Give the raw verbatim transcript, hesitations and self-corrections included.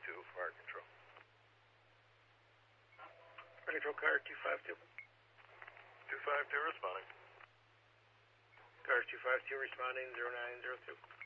two, fire control. Fire control, car two five two. two five two responding. Car two five two responding, zero nine zero two.